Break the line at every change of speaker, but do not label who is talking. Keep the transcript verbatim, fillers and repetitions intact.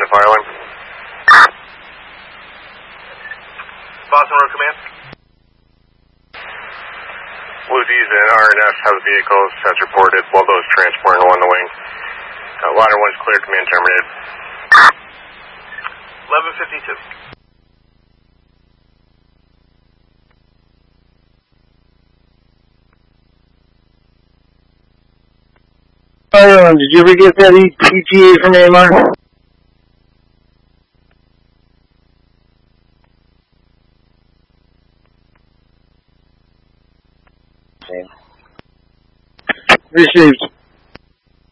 fire line. Boston Road Command. Blue D's and R N F have vehicles as reported while those transporting along the wing. Uh, ladder one's clear, command terminated. eleven fifty-two.
Um, did you ever get that E T A from A M R? Received.